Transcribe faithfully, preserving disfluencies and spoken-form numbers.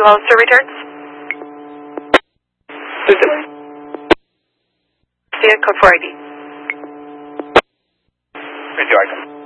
Hollister returns. Who's it? See it, code for I D. Thank you, Icon.